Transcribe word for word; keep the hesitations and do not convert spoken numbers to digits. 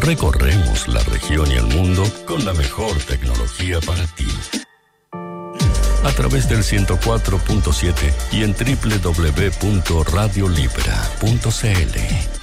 Recorremos la región y el mundo con la mejor tecnología para ti. A través del ciento cuatro punto siete y en doble u doble u doble u punto radio libra punto c l.